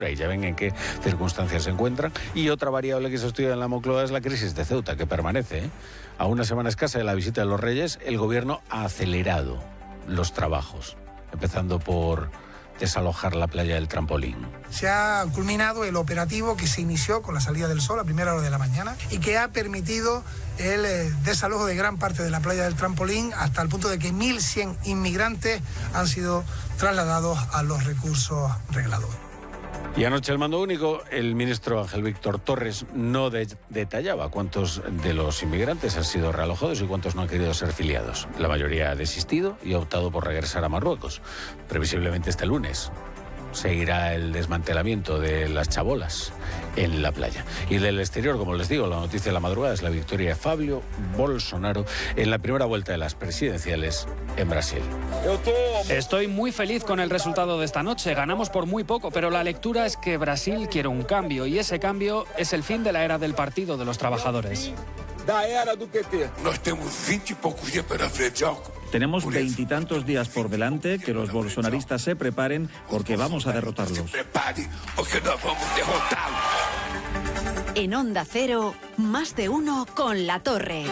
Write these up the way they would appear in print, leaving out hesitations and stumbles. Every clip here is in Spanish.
Y ya ven en qué circunstancias se encuentran. Y otra variable que se estudia en la Moncloa es la crisis de Ceuta, que permanece. A una semana escasa de la visita de los Reyes, el gobierno ha acelerado los trabajos, empezando por desalojar la playa del Trampolín. Se ha culminado el operativo que se inició con la salida del sol a primera hora de la mañana y que ha permitido el desalojo de gran parte de la playa del Trampolín hasta el punto de que 1.100 inmigrantes han sido trasladados a los recursos reglados. Y anoche el mando único, el ministro Ángel Víctor Torres no detallaba cuántos de los inmigrantes han sido realojados y cuántos no han querido ser filiados. La mayoría ha desistido y ha optado por regresar a Marruecos. Previsiblemente este lunes seguirá el desmantelamiento de las chabolas en la playa. Y del exterior, como les digo, la noticia de la madrugada es la victoria de Fabio Bolsonaro en la primera vuelta de las presidenciales en Brasil. Estoy muy feliz con el resultado de esta noche. Ganamos por muy poco, pero la lectura es que Brasil quiere un cambio y ese cambio es el fin de la era del Partido de los Trabajadores. Tenemos 20 y tantos días por delante, que los bolsonaristas se preparen porque vamos a derrotarlos. En Onda Cero, más de uno con La Torre.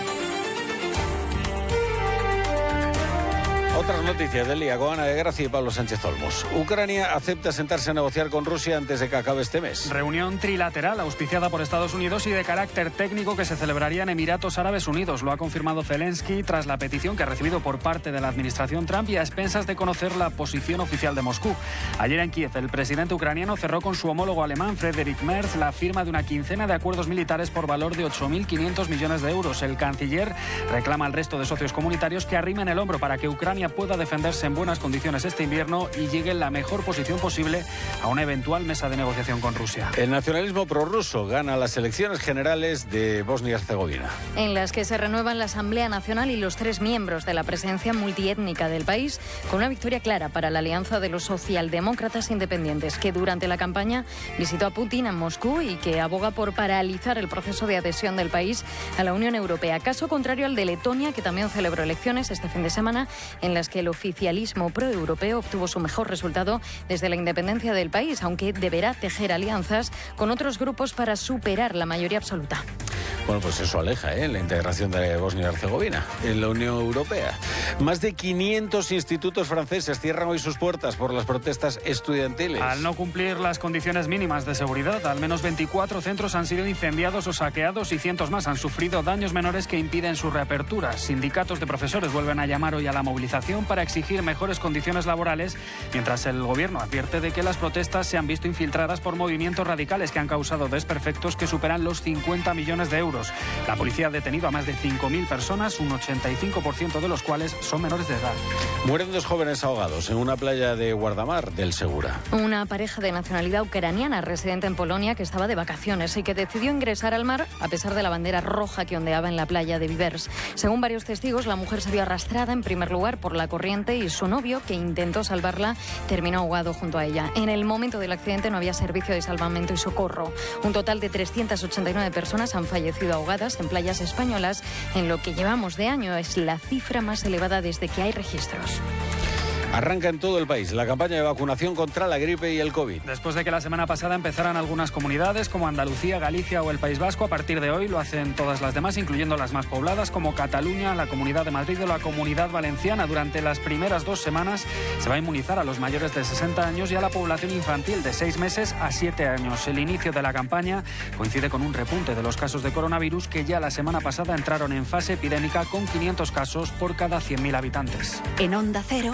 Otras noticias del día con Ana de Gracia y Pablo Sánchez Olmos. Ucrania acepta sentarse a negociar con Rusia antes de que acabe este mes. Reunión trilateral auspiciada por Estados Unidos y de carácter técnico que se celebraría en Emiratos Árabes Unidos. Lo ha confirmado Zelensky tras la petición que ha recibido por parte de la administración Trump y a expensas de conocer la posición oficial de Moscú. Ayer en Kiev, el presidente ucraniano cerró con su homólogo alemán, Friedrich Merz, la firma de una quincena de acuerdos militares por valor de 8.500 millones de euros. El canciller reclama al resto de socios comunitarios que arrimen el hombro para que Ucrania pueda defenderse en buenas condiciones este invierno y llegue en la mejor posición posible a una eventual mesa de negociación con Rusia. El nacionalismo prorruso gana las elecciones generales de Bosnia y Herzegovina, en las que se renuevan la Asamblea Nacional y los 3 miembros de la presidencia multiétnica del país, con una victoria clara para la alianza de los socialdemócratas independientes, que durante la campaña visitó a Putin en Moscú y que aboga por paralizar el proceso de adhesión del país a la Unión Europea. Caso contrario al de Letonia, que también celebró elecciones este fin de semana, en las que el oficialismo proeuropeo obtuvo su mejor resultado desde la independencia del país, aunque deberá tejer alianzas con otros grupos para superar la mayoría absoluta. Bueno, pues eso aleja la integración de Bosnia y Herzegovina en la Unión Europea. Más de 500 institutos franceses cierran hoy sus puertas por las protestas estudiantiles. Al no cumplir las condiciones mínimas de seguridad, al menos 24 centros han sido incendiados o saqueados y cientos más han sufrido daños menores que impiden su reapertura. Sindicatos de profesores vuelven a llamar hoy a la movilización para exigir mejores condiciones laborales, mientras el gobierno advierte de que las protestas se han visto infiltradas por movimientos radicales que han causado desperfectos que superan los 50 millones de euros. La policía ha detenido a más de 5.000 personas, un 85% de los cuales son menores de edad. Mueren 2 jóvenes ahogados en una playa de Guardamar del Segura. Una pareja de nacionalidad ucraniana residente en Polonia que estaba de vacaciones y que decidió ingresar al mar a pesar de la bandera roja que ondeaba en la playa de Vivers. Según varios testigos, la mujer se vio arrastrada en primer lugar por la corriente y su novio, que intentó salvarla, terminó ahogado junto a ella. En el momento del accidente no había servicio de salvamento y socorro. Un total de 389 personas han fallecido ahogadas en playas españolas en lo que llevamos de año. Es la cifra más elevada desde que hay registros. Arranca en todo el país la campaña de vacunación contra la gripe y el COVID. Después de que la semana pasada empezaran algunas comunidades como Andalucía, Galicia o el País Vasco, a partir de hoy lo hacen todas las demás, incluyendo las más pobladas como Cataluña, la Comunidad de Madrid o la Comunidad Valenciana. Durante las primeras 2 semanas se va a inmunizar a los mayores de 60 años y a la población infantil de 6 meses a 7 años. El inicio de la campaña coincide con un repunte de los casos de coronavirus que ya la semana pasada entraron en fase epidémica con 500 casos por cada 100.000 habitantes. En Onda Cero,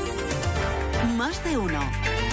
más de uno.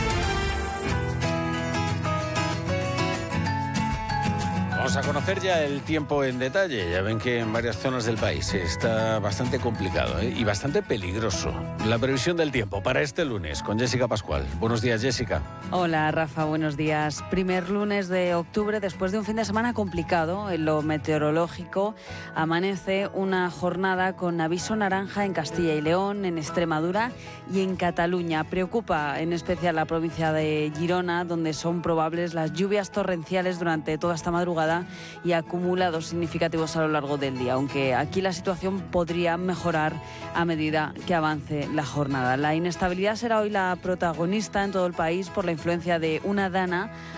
Vamos a conocer ya el tiempo en detalle. Ya ven que en varias zonas del país está bastante complicado y bastante peligroso. La previsión del tiempo para este lunes con Jessica Pascual. Buenos días, Jessica. Hola, Rafa, buenos días. Primer lunes de octubre, después de un fin de semana complicado en lo meteorológico, amanece una jornada con aviso naranja en Castilla y León, en Extremadura y en Cataluña. Preocupa en especial la provincia de Girona, donde son probables las lluvias torrenciales durante toda esta madrugada temperatura y acumulados significativos a lo largo del día, aunque aquí la situación podría mejorar a medida que avance la jornada. La inestabilidad será hoy la protagonista en todo el país por la influencia de una dana